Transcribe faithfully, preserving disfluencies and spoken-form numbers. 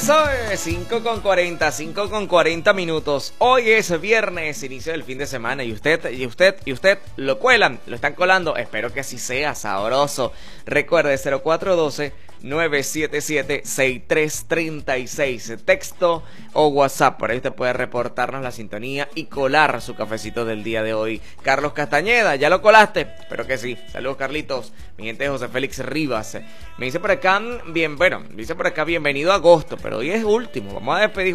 eso es cinco con cuarenta, cinco con cuarenta minutos. Hoy es viernes, inicio del fin de semana y usted, y usted, y usted lo cuelan, lo están colando. Espero que así sea, sabroso. Recuerde cero cuatro uno dos, nueve siete siete, seis tres tres seis, texto o WhatsApp. Por ahí usted puede reportarnos la sintonía y colar su cafecito del día de hoy. Carlos Castañeda, ¿ya lo colaste? Espero que sí. Saludos, Carlitos. Mi gente, José Félix Rivas. Me dice por acá, bien, bueno, dice por acá, bienvenido a agosto, pero hoy es último. Vamos a despedir